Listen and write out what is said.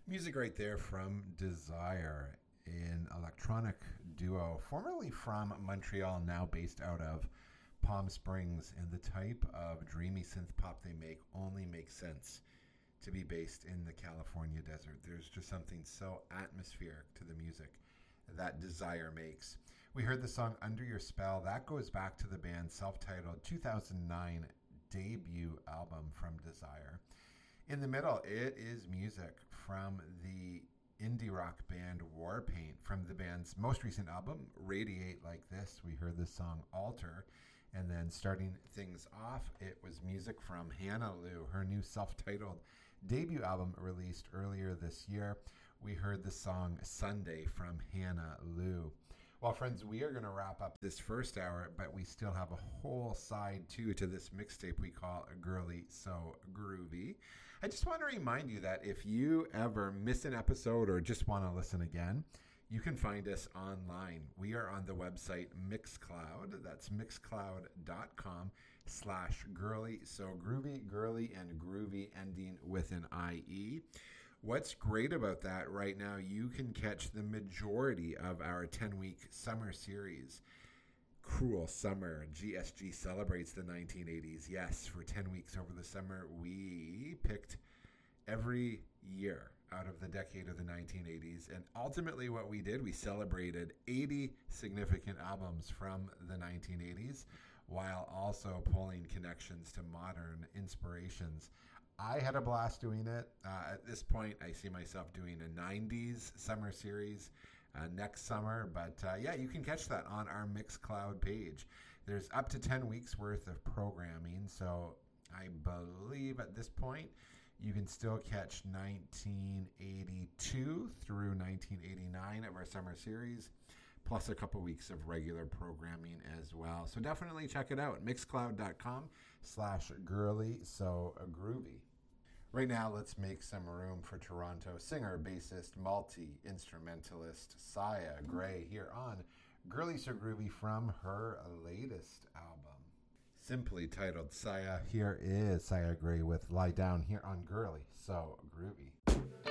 Music right there from Desire, an electronic duo formerly from Montreal, now based out of Palm Springs. And the type of dreamy synth pop they make only makes sense to be based in the California desert. There's just something so atmospheric to the music that Desire makes. We heard the song Under Your Spell. That goes back to the band's self-titled 2009 debut album from Desire. In the middle, it is music from the indie rock band Warpaint. From the band's most recent album, Radiate Like This, we heard the song Alter. And then starting things off, it was music from Hannah Lou, her new self-titled debut album released earlier this year. We heard the song Sunday from Hannah Lou. Well, friends, we are going to wrap up this first hour, but we still have a whole side two to this mixtape we call Girly So Groovy. I just want to remind you that if you ever miss an episode or just want to listen again, you can find us online. We are on the website Mixcloud. That's mixcloud.com/girly. So groovy, girly, and groovy ending with an IE. What's great about that right now, you can catch the majority of our 10-week summer series. Cruel Summer. GSG celebrates the 1980s. Yes, for 10 weeks over the summer, we picked every year out of the decade of the 1980s. And ultimately what we did, we celebrated 80 significant albums from the 1980s while also pulling connections to modern inspirations. I had a blast doing it. At this point, I see myself doing a 90s summer series next summer. But yeah, you can catch that on our Mixcloud page. There's up to 10 weeks worth of programming. So I believe at this point, you can still catch 1982 through 1989 of our summer series, plus a couple weeks of regular programming as well. So definitely check it out. Mixcloud.com/girly so groovy. Right now, let's make some room for Toronto singer, bassist, multi-instrumentalist Saya Gray here on Girly So Groovy from her latest album. Simply titled Saya. Here is Saya Gray with Lie Down here on Girly So Groovy.